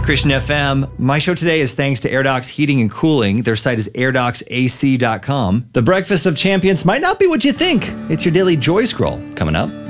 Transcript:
Christian FM. My show today is thanks to AirDocs Heating and Cooling. Their site is airdocsac.com. The Breakfast of Champions might not be what you think. It's your daily joy scroll coming up.